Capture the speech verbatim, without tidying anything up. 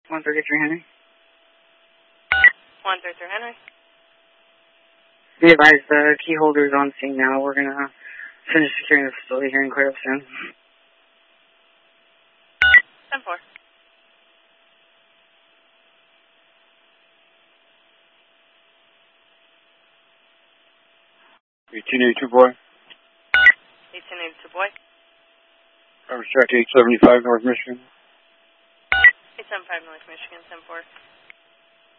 one thirty-three Henry. one thirty-three Henry. Be advised, the key holder is on scene now. We're going to finish securing the facility here and clear up soon. ten four. eighteen eighty-two boy. eighteen eighty-two boy. Average track eight seventy-five North Michigan. eight seventy-five North Michigan, ten four.